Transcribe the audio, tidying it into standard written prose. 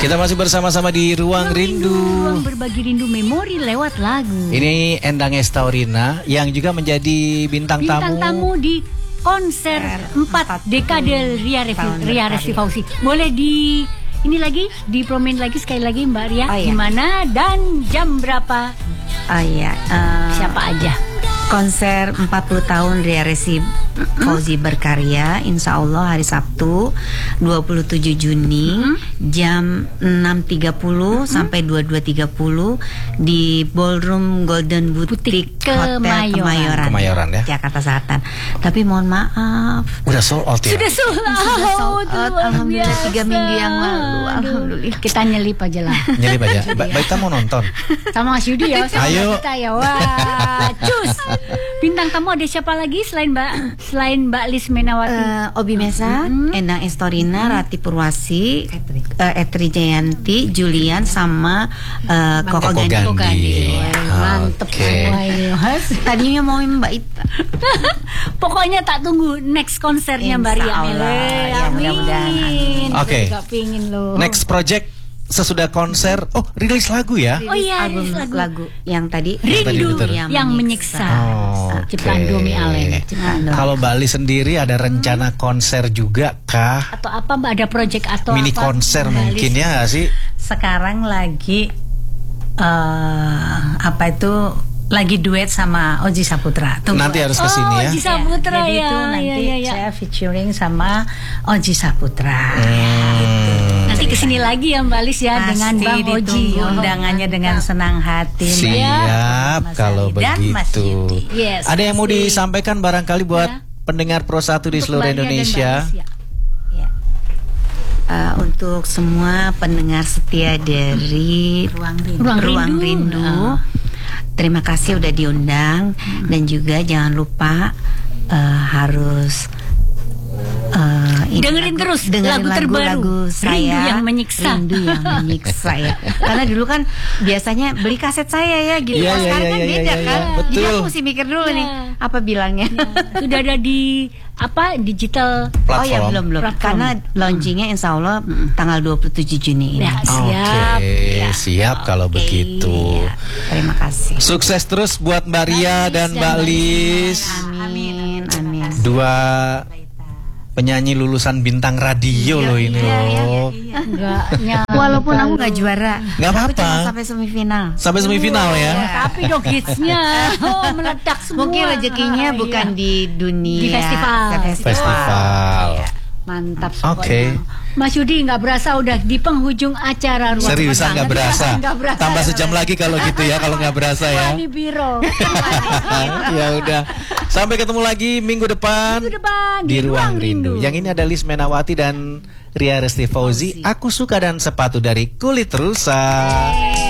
Kita masih bersama-sama di Ruang Rindu. Ruang berbagi rindu memori lewat lagu. Ini Endang Estaurina yang juga menjadi bintang tamu di konser 4 dekade Ria Resti Fauzi. Boleh ini lagi dipromen lagi sekali lagi Mbak Ria. Gimana dan jam berapa? Siapa aja? Konser 40 tahun Ria Resti Fauzi berkarya, insya Allah hari Sabtu 27 Juni jam 6.30 sampai 22.30 di Ballroom Golden Boutique Hotel Kemayoran ya, Jakarta Selatan. Tapi mohon maaf, udah sold out ya? Sudah sold out. Alhamdulillah 3 minggu yang lalu. Alhamdulillah. Kita nyelip aja lah. Nyelip aja. Baik, kita mau nonton sama Mas Yudi ya. Ayo kita ya. Wah, cus. Bintang tamu ada siapa lagi selain Mbak Lis Menawati? Obi Mesa, Endang Estaurina, Rati Purwasi, Etri Jayanti, Julian sama Koko Gandhi. Mantep semua ini, Mas. Tadinya mau Mbak Ita. Pokoknya tak tunggu next konsernya Mbak Ria. Ya, mudah-mudahan. Oke. Next project sesudah konser, rilis lagu ya? Oh iya, album lagu yang tadi Rindu yang menyiksa. Ciptaan Domi Allen. Kalau Mbak Lis sendiri ada rencana konser juga kah? Atau apa Mbak, ada project atau mini konser mungkin ya nggak sih? Sekarang lagi lagi duet sama Oji Saputra. Tunggu. Nanti harus kesini ya. Oji Saputra jadi itu nanti saya featuring sama Oji Saputra. Nanti kesini lagi ya Mbak Lis ya. Pasti dengan Bang Oji. Undangannya dengan senang hati. Siap kalau begitu. Yes, ada yang mau disampaikan barangkali buat pendengar Pro 1 di seluruh Indonesia? Untuk semua pendengar setia dari Ruang Rindu. Terima kasih udah diundang dan juga jangan lupa harus dengerin terus lagu terbaru saya, Rindu yang menyiksa ya. Karena dulu kan biasanya beli kaset saya ya gitu. Sekarang kan beda kan. Betul. Jadi aku mesti mikir dulu nih apa bilangnya. Sudah ada di digital platform. Belum platform. Karena launchingnya insya Allah tanggal 27 Juni ini. Siap. Siap kalau begitu. Terima kasih. Sukses terus buat Mbak Ria dan Mbak Lis. Amin. Dua penyanyi lulusan bintang radio loh ini loh. Walaupun aku nggak juara, nggak apa-apa. Sampai semifinal. Sampai semifinal ya. Tapi dong hitsnya meledak semua. Mungkin rezekinya bukan di dunia. Di festival. Mantap. Oke. Mas Yudi nggak berasa udah di penghujung acara Ruang. Seriusan nggak berasa. Tambah sejam lagi kalau gitu ya, kalau nggak berasa ya. Wani Biro. Ya udah. Sampai ketemu lagi minggu depan di Ruang Rindu. Yang ini ada Lis Menawati dan Ria Resti Fauzi. Aku Suka dan Sepatu dari Kulit Rusa.